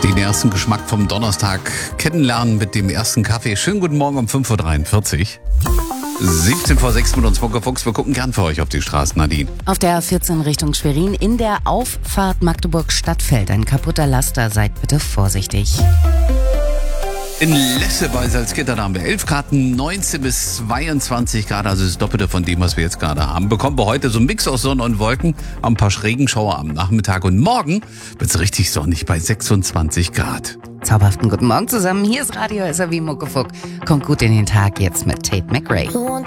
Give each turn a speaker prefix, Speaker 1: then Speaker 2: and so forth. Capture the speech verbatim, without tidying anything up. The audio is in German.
Speaker 1: Den ersten Geschmack vom Donnerstag kennenlernen mit dem ersten Kaffee. Schönen guten Morgen um fünf Uhr dreiundvierzig. siebzehn vor sechs mit uns Muckefuchs. Wir gucken gern für euch auf die Straßen, Nadine.
Speaker 2: Auf der A vierzehn Richtung Schwerin in der Auffahrt Magdeburg-Stadtfeld. Ein kaputter Laster, seid bitte vorsichtig.
Speaker 1: In Lesse bei Salzgitter, da haben wir elf Grad, neunzehn bis zweiundzwanzig Grad, also das Doppelte von dem, was wir jetzt gerade haben. Bekommen wir heute so einen Mix aus Sonne und Wolken, ein paar Regenschauer am Nachmittag und morgen wird es richtig sonnig bei sechsundzwanzig Grad.
Speaker 2: Zauberhaften guten Morgen zusammen, hier ist Radio S R W Muckefuck. Kommt gut in den Tag jetzt mit Tate McRae.